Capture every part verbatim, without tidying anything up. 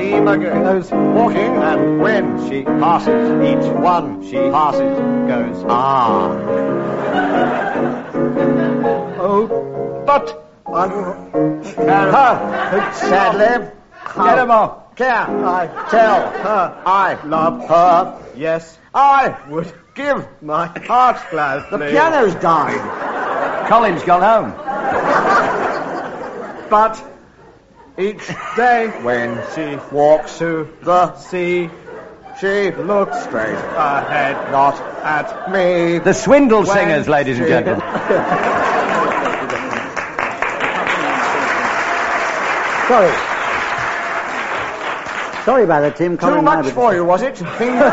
Nima goes walking, and when she passes, each one she passes goes, ah. Oh, but I'm... Her, sadly, get him off. Can I tell her I love her? Yes, I would give my heart gladly. The piano's died. Colin's gone home. But each day when she walks to the sea, she looks straight ahead, not at me. The Swindle When Singers, ladies and she- gentlemen. Sorry. Sorry about that, Tim. Colin Too and I much were- for you, was it? Fingers?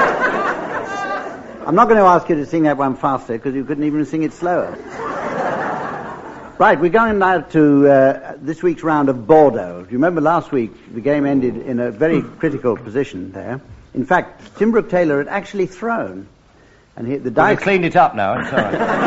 I'm not going to ask you to sing that one faster, because you couldn't even sing it slower. Right, we're going now to uh, this week's round of Bordeaux. Do you remember last week the game ended in a very critical position there? In fact, Tim Brooke Taylor had actually thrown, and he, the Well, dice we've cleaned it up now. It's all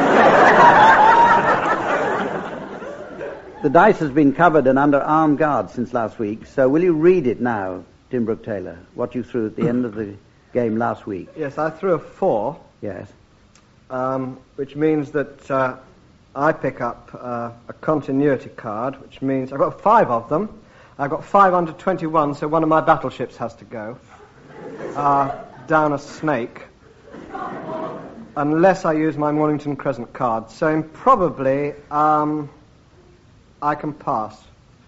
right. the dice has been covered and under armed guard since last week. So will you read it now, Tim Brooke Taylor? What you threw at the end of the game last week? Yes, I threw a four, Yes. um, which means that uh, I pick up uh, a continuity card, which means I've got five of them. I've got five under twenty-one, so one of my battleships has to go uh, down a snake, unless I use my Mornington Crescent card. So probably um, I can pass.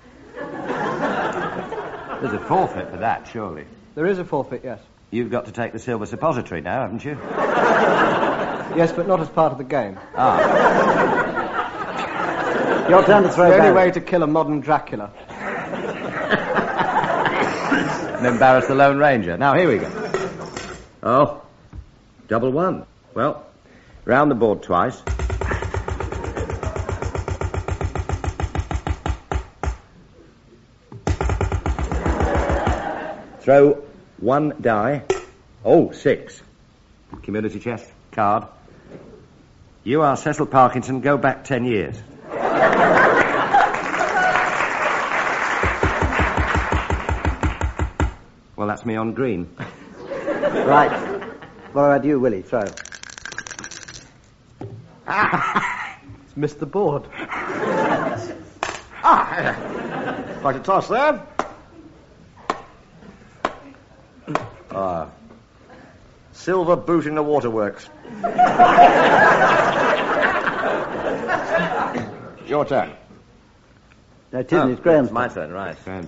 There's a forfeit for that, surely. There is a forfeit, yes. You've got to take the silver suppository now, haven't you? Yes, but not as part of the game. Ah. Your turn to throw The only back. way to kill a modern Dracula. And embarrass the Lone Ranger. Now, here we go. Oh, double one. Well, round the board twice. Throw one die. Oh, six. Community chest card. You are Cecil Parkinson. Go back ten years. Well, that's me on green. Right. What about you, Willie? Throw. It's missed the board. Ah, like a toss there. Ah, silver boot in the waterworks. Your turn. No, it isn't. Oh, It's Graham's it's my turn. turn, right. Graham.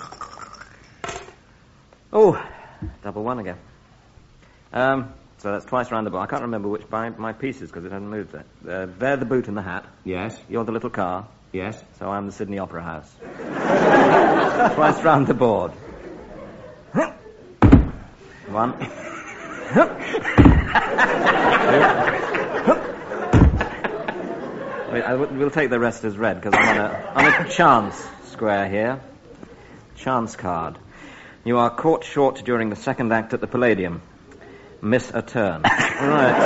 Oh, double one again. Um, so that's twice round the board. I can't remember which by my pieces because it hasn't moved there. Uh, they're the boot and the hat. Yes. You're the little car. Yes. So I'm the Sydney Opera House. Twice round the board. One. Wait, I w- we'll take the rest as red because I'm on a, on a chance square here. Chance card. You are caught short during the second act at the Palladium. Miss a turn. Right.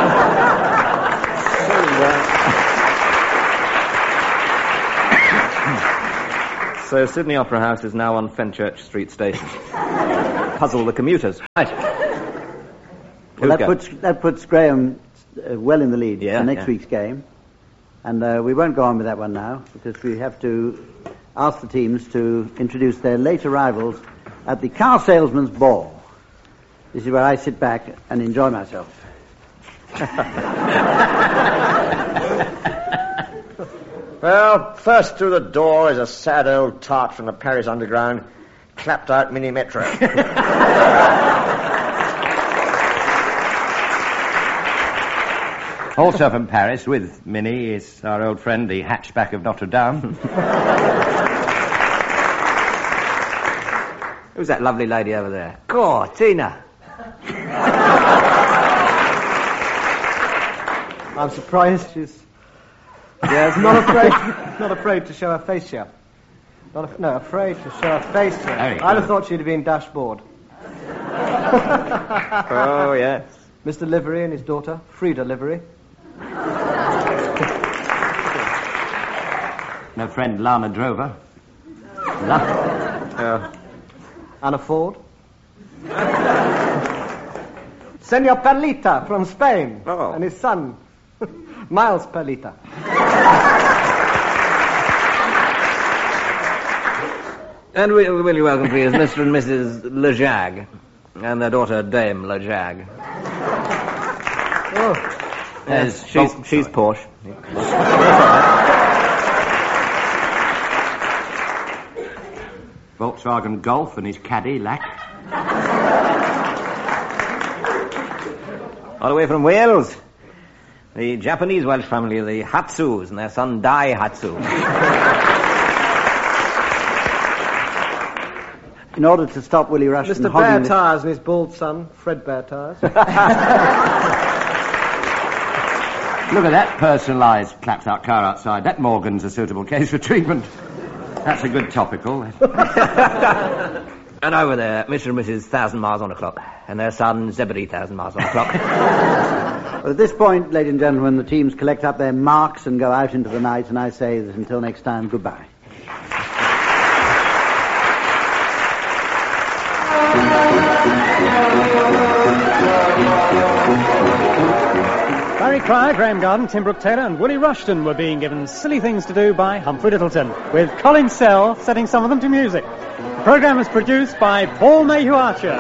So, uh, so Sydney Opera House is now on Fenchurch Street Station. Puzzle the commuters. Right. Well, that Who's puts, that puts Graham uh, well in the lead Yeah, for next yeah. week's game. And uh, we won't go on with that one now, because we have to ask the teams to introduce their late arrivals at the Car Salesman's Ball. This is where I sit back and enjoy myself. Well, first through the door is a sad old tart from the Paris Underground, clapped out mini metro. Also from Paris, with Minnie, is our old friend, the hatchback of Notre Dame. Who's that lovely lady over there? God, Tina. I'm surprised she's yes, not afraid, not afraid to show her face here. Not af- no, afraid to show her face here. There you I'd go. have thought she'd have been dashboard. Oh, yes. Mister Livery and his daughter, Frida Livery. No friend Lana Drover. La- uh, And a Ford. Senor Perlita from Spain. Oh. And his son, Miles Perlita. And will, will you welcome, please, Mister and Missus LeJag, and their daughter, Dame LeJag. Oh. Yes, she's, oh, she's Porsche. Volkswagen Golf and his Cadillac. All the way from Wales. The Japanese Welsh family, the Hatsus, and their son Dai Hatsu. In order to stop Willie Rushton Mister hogging Bear the- Tires and his bald son, Fred Bear Tires. Look at that personalised clapped-out car outside. That Morgan's a suitable case for treatment. That's a good topical. And over there, Mister and Missus Thousand Miles on the Clock, and their son Zebedee Thousand Miles on the Clock. Well, at this point, ladies and gentlemen, the teams collect up their marks and go out into the night, and I say that until next time, goodbye. Barry Cryer, Graham Garden, Tim Brooke Taylor and Willie Rushton were being given silly things to do by Humphrey Littleton, with Colin Sell setting some of them to music. The programme was produced by Paul Mayhew Archer.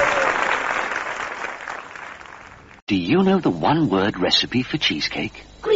Do you know the one-word recipe for cheesecake?